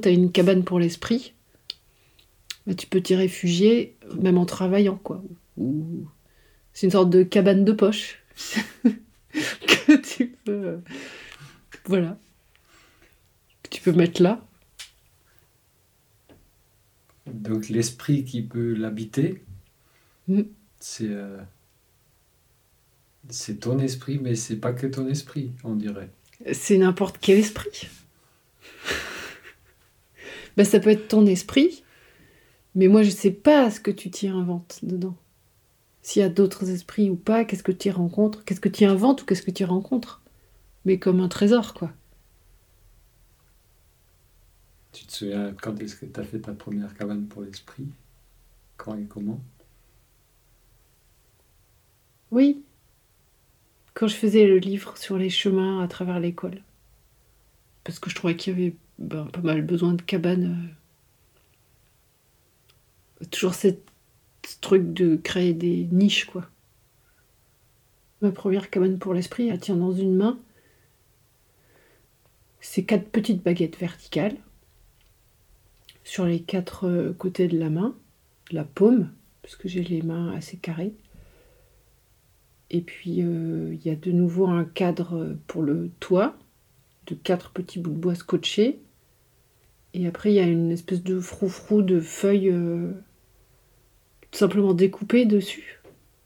T'as une cabane pour l'esprit, bah, tu peux t'y réfugier même en travaillant, quoi. Ou c'est une sorte de cabane de poche que tu peux, voilà, que tu peux mettre là. Donc l'esprit qui peut l'habiter, Mm. c'est ton esprit, mais c'est pas que ton esprit, on dirait. C'est n'importe quel esprit. Bah, ça peut être ton esprit, mais moi je sais pas ce que tu t'y inventes dedans. S'il y a d'autres esprits ou pas, qu'est-ce que tu y rencontres, qu'est-ce que tu y inventes ou qu'est-ce que tu y rencontres. Mais comme un trésor, quoi. Tu te souviens quand est-ce que tu as fait ta première cabane pour l'esprit? Quand et comment? Oui, quand je faisais le livre sur les chemins à travers l'école. Parce que je trouvais qu'il y avait pas mal besoin de cabanes. Toujours ce truc de créer des niches, quoi. Ma première cabane pour l'esprit, elle tient dans une main. C'est 4 petites baguettes verticales sur les 4 côtés de la main, de la paume, parce que j'ai les mains assez carrées. Et puis il y a de nouveau un cadre pour le toit, de 4 petits bouts de bois scotchés. Et après il y a une espèce de froufrou de feuilles tout simplement découpées dessus.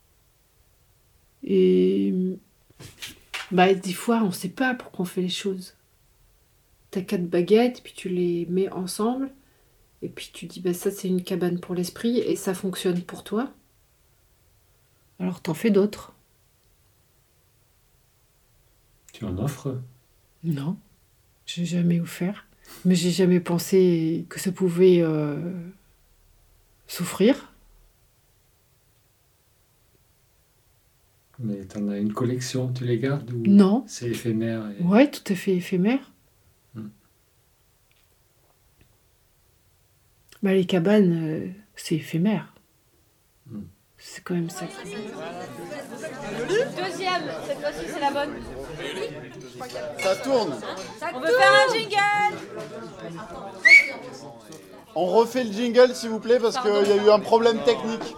Et des fois on sait pas pourquoi on fait les choses. T'as 4 baguettes, puis tu les mets ensemble, et puis tu dis ça c'est une cabane pour l'esprit, et ça fonctionne pour toi. Alors t'en fais d'autres. Tu en offres? Non, j'ai jamais offert. Mais j'ai jamais pensé que ça pouvait souffrir. Mais t'en as une collection, tu les gardes ou Non. c'est éphémère Ouais, tout à fait éphémère. Les cabanes, c'est éphémère. C'est quand même ça. Deuxième, cette fois-ci c'est la bonne. Ça tourne. On veut faire un jingle. On refait le jingle s'il vous plaît parce qu'il y a eu un problème technique.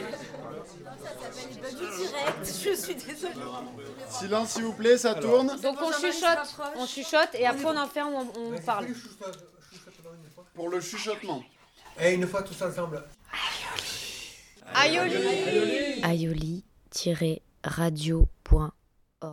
Je suis désolée. Silence s'il vous plaît, ça tourne. Donc on chuchote et après on en fait, on parle. Pour le chuchotement. Et une fois tous ensemble. Aioli. Aioli-radio.com